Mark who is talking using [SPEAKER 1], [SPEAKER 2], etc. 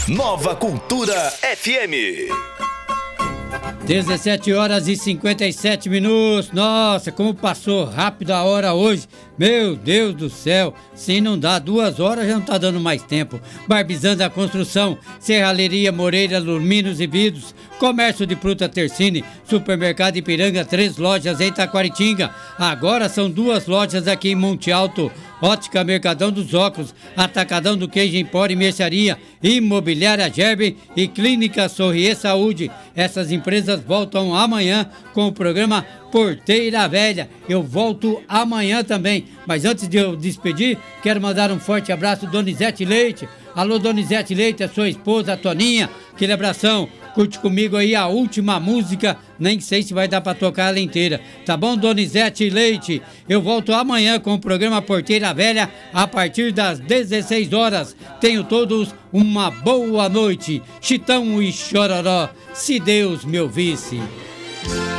[SPEAKER 1] Nova Cultura FM.
[SPEAKER 2] 17h57. Nossa, como passou rápido a hora hoje. Meu Deus do céu. Se não dá 2 horas, já não tá dando mais tempo. Barbizando a Construção, Serralheria Moreira, Luminos e Vidros, Comércio de Fruta Tercine, Supermercado Ipiranga, 3 lojas em Taquaritinga. Agora são 2 lojas aqui em Monte Alto. Ótica Mercadão dos Óculos, Atacadão do Queijo Empório e Mercearia, Imobiliária Gerber e Clínica Sorrier Saúde. Essas empresas voltam amanhã com o programa Porteira Velha. Eu volto amanhã também. Mas antes de eu despedir, quero mandar um forte abraço ao Donizete Leite. Alô, Donizete Leite, a sua esposa, a Toninha. Aquele abração. Curte comigo aí a última música, nem sei se vai dar pra tocar ela inteira. Tá bom, Donizete Leite? Eu volto amanhã com o programa Porteira Velha a partir das 16 horas. Tenham todos uma boa noite. Chitão e Chororó, se Deus me ouvisse.